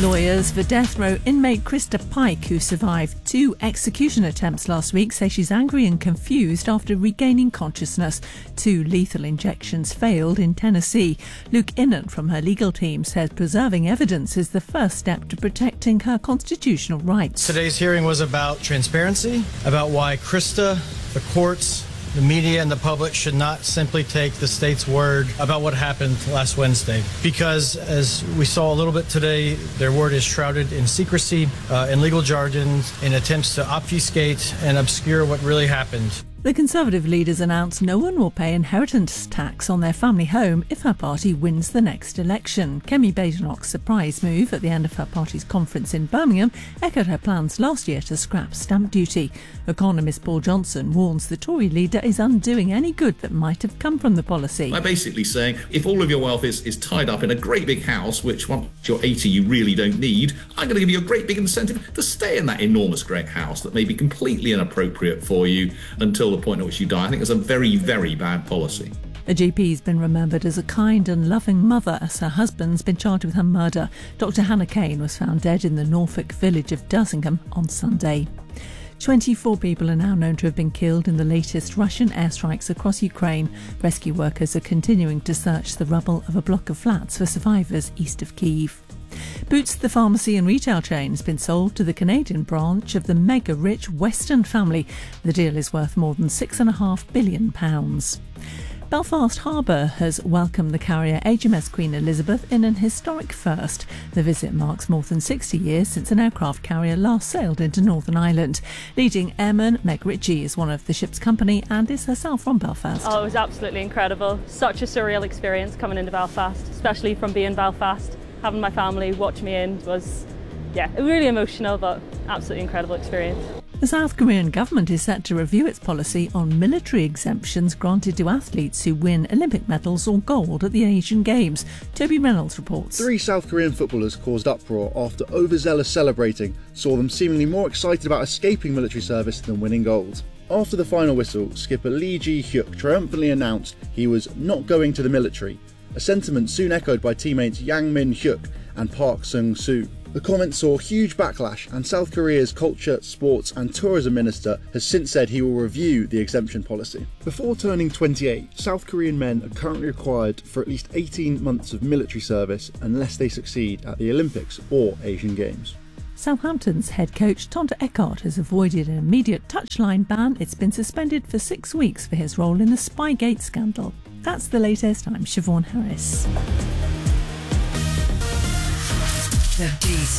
Lawyers for death row inmate Krista Pike, who survived 2 execution attempts last week, say she's angry and confused after regaining consciousness. 2 lethal injections failed in Tennessee. Luke Innant from her legal team says preserving evidence is the first step to protecting her constitutional rights. Today's hearing was about transparency, about why Krista, the courts, the media and the public should not simply take the state's word about what happened last Wednesday. Because, as we saw a little bit today, their word is shrouded in secrecy, in legal jargon, in attempts to obfuscate and obscure what really happened. The Conservative leaders announced no one will pay inheritance tax on their family home if her party wins the next election. Kemi Badenoch's surprise move at the end of her party's conference in Birmingham echoed her plans last year to scrap stamp duty. Economist Paul Johnson warns the Tory leader is undoing any good that might have come from the policy. They're basically saying if all of your wealth is tied up in a great big house, which once you're 80 you really don't need, I'm going to give you a great big incentive to stay in that enormous great house that may be completely inappropriate for you until the point at which you die. I think it's a very, very bad policy. A GP's been remembered as a kind and loving mother as her husband's been charged with her murder. Dr Hannah Kane was found dead in the Norfolk village of Dussingham on Sunday. 24 people are now known to have been killed in the latest Russian airstrikes across Ukraine. Rescue workers are continuing to search the rubble of a block of flats for survivors east of Kyiv. Boots, the pharmacy and retail chain, has been sold to the Canadian branch of the mega-rich Weston family. The deal is worth more than £6.5 billion. Belfast Harbour has welcomed the carrier HMS Queen Elizabeth in an historic first. The visit marks more than 60 years since an aircraft carrier last sailed into Northern Ireland. Leading airman Meg Ritchie is one of the ship's company and is herself from Belfast. Oh, it was absolutely incredible. Such a surreal experience coming into Belfast, especially from being Belfast. Having my family watch me in was, really emotional, but absolutely incredible experience. The South Korean government is set to review its policy on military exemptions granted to athletes who win Olympic medals or gold at the Asian Games. Toby Reynolds reports. 3 South Korean footballers caused uproar after overzealous celebrating saw them seemingly more excited about escaping military service than winning gold. After the final whistle, skipper Lee Ji-hyuk triumphantly announced he was not going to the military, a sentiment soon echoed by teammates Yang Min-hyuk and Park Sung-soo. The comment saw huge backlash, and South Korea's Culture, Sports and Tourism Minister has since said he will review the exemption policy. Before turning 28, South Korean men are currently required for at least 18 months of military service unless they succeed at the Olympics or Asian Games. Southampton's head coach Tonda Eckhart has avoided an immediate touchline ban. It's been suspended for 6 weeks for his role in the Spygate scandal. That's the latest. I'm Siobhan Harris. The Beat.